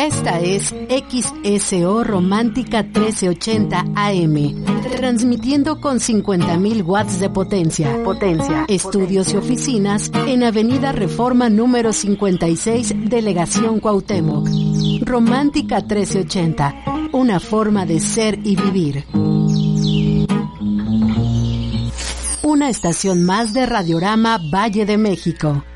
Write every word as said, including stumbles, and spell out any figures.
Esta es X S O Romántica trece ochenta A M, transmitiendo con cincuenta mil watts de potencia. Potencia. Estudios y oficinas en Avenida Reforma número cincuenta y seis, Delegación Cuauhtémoc. Romántica trece ochenta, una forma de ser y vivir. Una estación más de Radiorama Valle de México.